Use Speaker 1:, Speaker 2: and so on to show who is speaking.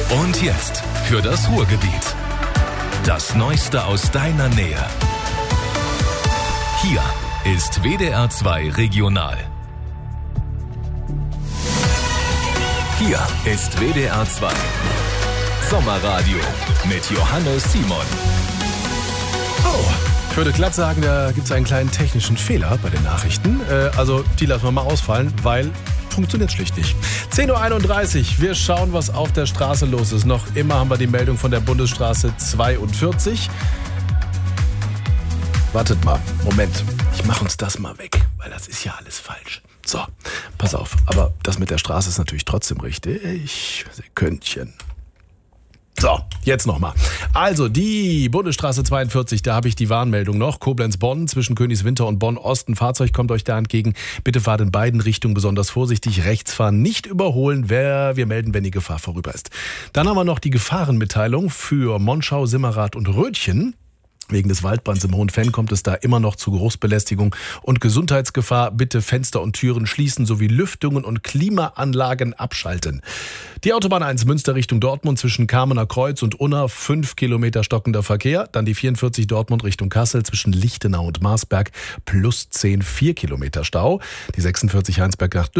Speaker 1: Und jetzt für das Ruhrgebiet. Das Neueste aus deiner Nähe. Hier ist WDR 2 Regional. Hier ist WDR 2 Sommerradio mit Johannes Simon.
Speaker 2: Oh, ich würde glatt sagen, da gibt es einen kleinen technischen Fehler bei den Nachrichten. Also die lassen wir mal ausfallen, weil funktioniert schlicht nicht. 10.31 Uhr, wir schauen, was auf der Straße los ist. Noch immer haben wir die Meldung von der Bundesstraße 42. Wartet mal, Moment. Ich mache uns das mal weg, weil das ist ja alles falsch. So, pass auf. Aber das mit der Straße ist natürlich trotzdem richtig. Sekündchen. So, jetzt nochmal. Also, die Bundesstraße 42, da habe ich die Warnmeldung noch. Koblenz-Bonn, zwischen Königswinter und Bonn-Ost. Ein Fahrzeug kommt euch da entgegen. Bitte fahrt in beiden Richtungen besonders vorsichtig. Rechts fahren, nicht überholen. Wir melden, wenn die Gefahr vorüber ist. Dann haben wir noch die Gefahrenmitteilung für Monschau, Simmerath und Rötchen. Wegen des Waldbrands im Hohenfenn kommt es da immer noch zu Großbelästigung und Gesundheitsgefahr. Bitte Fenster und Türen schließen sowie Lüftungen und Klimaanlagen abschalten. Die Autobahn 1 Münster Richtung Dortmund zwischen Kamener Kreuz und Unna 5 Kilometer stockender Verkehr. Dann die 44 Dortmund Richtung Kassel zwischen Lichtenau und Marsberg +10 4 Kilometer Stau. Die 46 Heinsberg nach